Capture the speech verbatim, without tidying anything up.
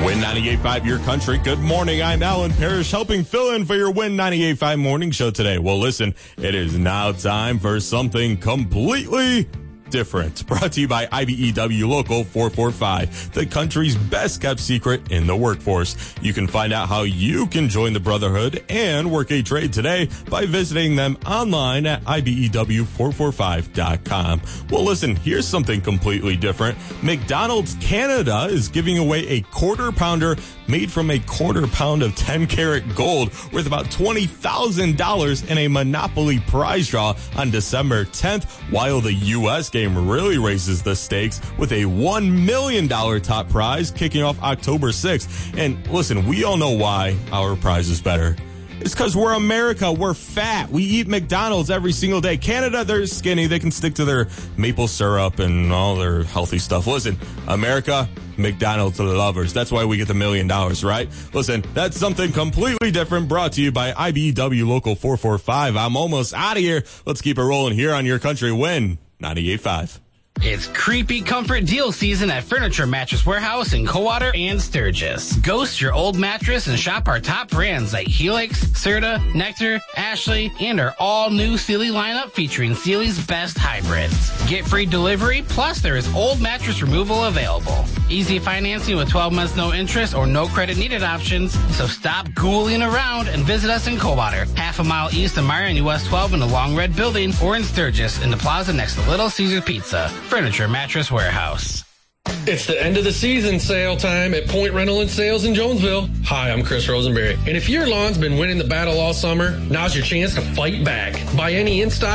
Win ninety-eight point five, your country. Good morning. I'm Alan Parrish, helping fill in for your Win ninety-eight point five morning show today. Well, listen, it is now time for something completely different. Brought to you by I B E W Local four forty-five, the country's best kept secret in the workforce. You can find out how you can join the Brotherhood and work a trade today by visiting them online at I B E W four forty-five dot com. Well, listen, here's something completely different. McDonald's Canada is giving away a quarter pounder made from a quarter pound of ten karat gold worth about twenty thousand dollars in a Monopoly prize draw on December tenth, while the U S game really raises the stakes with a one million dollars top prize kicking off October sixth. And listen, we all know why our prize is better. It's because we're America. We're fat. We eat McDonald's every single day. Canada, they're skinny. They can stick to their maple syrup and all their healthy stuff. Listen, America, McDonald's lovers. That's why we get the million dollars, right? Listen, that's something completely different, brought to you by I B E W Local four forty-five. I'm almost out of here. Let's keep it rolling here on your country Win ninety-eight point five. It's creepy comfort deal season at Furniture Mattress Warehouse in Coldwater and Sturgis. Ghost your old mattress and shop our top brands like Helix, Serta, Nectar, Ashley, and our all-new Sealy lineup featuring Sealy's best hybrids. Get free delivery, plus there is old mattress removal available. Easy financing with twelve months no interest or no credit needed options. So stop ghouling around and visit us in Coldwater, half a mile east of Meyer and U S twelve in the Long Red Building, or in Sturgis in the plaza next to Little Caesar Pizza. Furniture Mattress Warehouse. It's the end of the season sale time at Point Rental and Sales in Jonesville. Hi, I'm Chris Rosenberry. And if your lawn's been winning the battle all summer, now's your chance to fight back. Buy any in-stock